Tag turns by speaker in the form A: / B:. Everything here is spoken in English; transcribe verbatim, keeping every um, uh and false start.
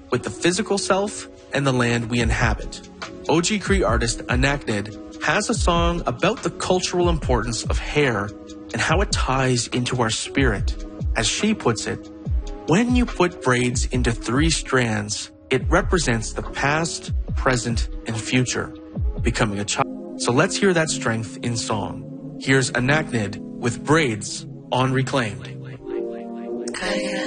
A: with the physical self and the land we inhabit. O G Cree artist Anaknid has a song about the cultural importance of hair and how it ties into our spirit. As she puts it, when you put braids into three strands, it represents the past, present, and future, becoming a child. So let's hear that strength in song. Here's Anaknid with Braids on Reclaimed.